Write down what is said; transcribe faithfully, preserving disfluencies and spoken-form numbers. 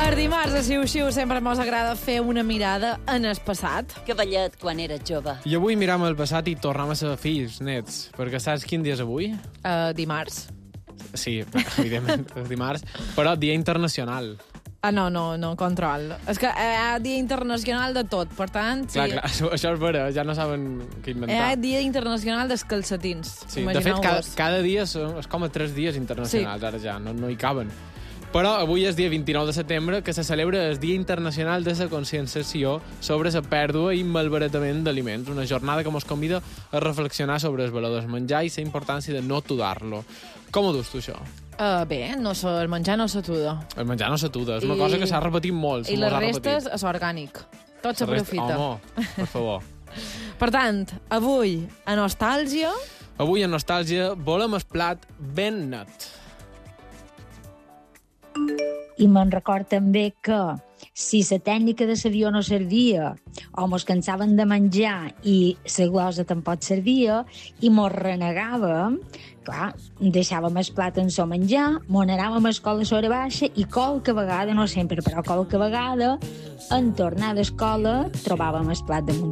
Per dimarts a Xiu-Xiu sempre mos agrada fer una mirada en el passat. Que ballet quan eres jove. I avui miram el passat i tornem a ser fills, nets. Perquè saps quin dia és avui? Uh, dimarts. Sí, evidentment, és dimarts. Però Dia Internacional. Ah, no, no, no, control. És que hi ha Dia Internacional de tot, per tant... Sí. Clar, clar, això, això és vera, ja no saben què Hi ha inventar. Dia Internacional dels calcetins. Sí, de fet, cada, cada dia són, és com a tres dies internacionals, sí. Ara ja, no, no hi caben. Però avui és dia vint-i-nou de setembre, que se celebra el Dia Internacional de la Conscienciació sobre la pèrdua i malbaratament d'aliments, una jornada que ens convida a reflexionar sobre el valor del menjar i la importància de no tudar-lo. Com ho dus tu, això? Uh, bé, no se, el menjar no s'atuda. El menjar no s'atuda, és una I... cosa que s'ha repetit molt. I les restes és orgànic. Tot s'aprofita. Home, per favor. Per tant, avui, a Nostàlgia... Avui, a Nostàlgia, volem el plat ben net. I me'n record també que si la tècnica de l'avió no servia o mos cansaven de menjar i la glosa tampoc servia i mos renegàvem, clar, deixàvem el plat en so menjar, mos anàvem a escola a l'hora baixa i qualque vegada, no sempre, però qualque vegada, en tornar d'escola trobàvem el plat damunt